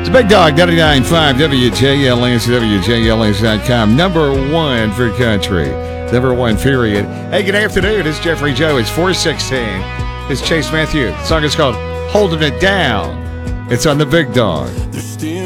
It's Big Dog 99.5 WJLS, WJLS.com. Number one for country. Number one, period. Hey, good afternoon. It's Jeffrey Joe. It's 4:16. It's Chase Matthew. The song is called Holding It Down. It's on the Big Dog.